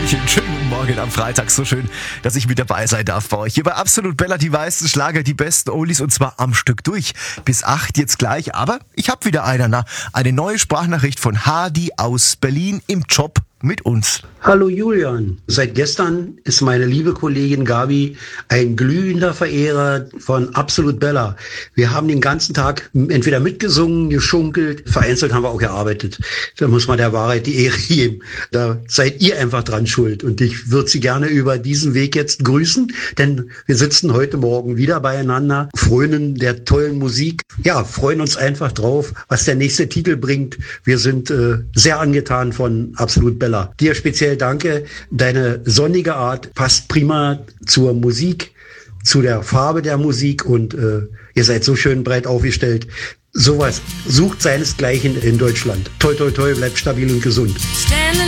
Hallöchen, schönen guten Morgen am Freitag. So schön, dass ich mit dabei sein darf bei euch. Hier bei Absolut Bella, die meisten Schlager, die besten Oldies und zwar am Stück durch. Bis 8 jetzt gleich, aber ich habe wieder eine neue Sprachnachricht von Hadi aus Berlin im Job mit uns. Hallo Julian, seit gestern ist meine liebe Kollegin Gabi ein glühender Verehrer von Absolut Bella. Wir haben den ganzen Tag entweder mitgesungen, geschunkelt, vereinzelt haben wir auch gearbeitet. Da muss man der Wahrheit die Ehre geben. Da seid ihr einfach dran schuld und ich würde sie gerne über diesen Weg jetzt grüßen, denn wir sitzen heute Morgen wieder beieinander, frönen der tollen Musik. Ja, freuen uns einfach drauf, was der nächste Titel bringt. Wir sind sehr angetan von Absolut Bella. Dir speziell danke. Deine sonnige Art passt prima zur Musik, zu der Farbe der Musik und ihr seid so schön breit aufgestellt. Sowas sucht seinesgleichen in Deutschland. Toi, toi, toi, bleibt stabil und gesund.